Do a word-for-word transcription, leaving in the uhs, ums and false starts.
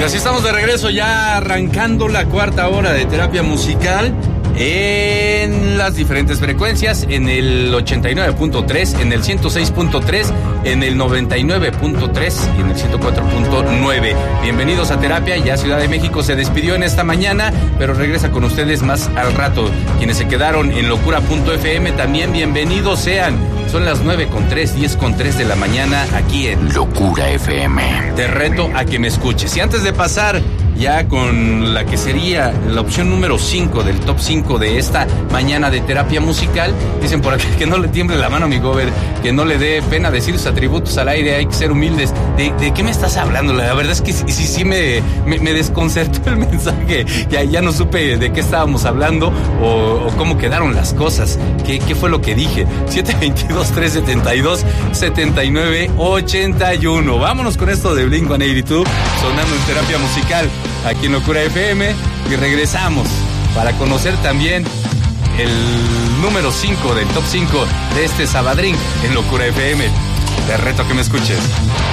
Y así estamos de regreso, ya arrancando la cuarta hora de terapia musical en las diferentes frecuencias, en el ochenta y nueve punto tres, en el ciento seis punto tres, en el noventa y nueve punto tres y en el ciento cuatro punto nueve. Bienvenidos a Terapia. Ya Ciudad de México se despidió en esta mañana, pero regresa con ustedes más al rato. Quienes se quedaron en locura punto efe eme también bienvenidos sean. Son las nueve con tres, diez con tres de la mañana aquí en Locura F M. Te reto a que me escuches. Y antes de pasar ya con la que sería la opción número cinco del top cinco de esta mañana de terapia musical, dicen por aquí que no le tiemble la mano a mi gober, que no le dé pena decir sus atributos al aire, hay que ser humildes. ¿De, de qué me estás hablando? La verdad es que sí, sí, sí me, me, me desconcertó el mensaje. Ya, ya no supe de qué estábamos hablando o, o cómo quedaron las cosas. ¿Qué, qué fue lo que dije? siete veintidós, trescientos setenta y dos, setenta y nueve ochenta y uno. Vámonos con esto de Blink ciento ochenta y dos sonando en terapia musical aquí en Locura F M, y regresamos para conocer también el número cinco del top cinco de este Sabadrín en Locura F M. Te reto a que me escuches.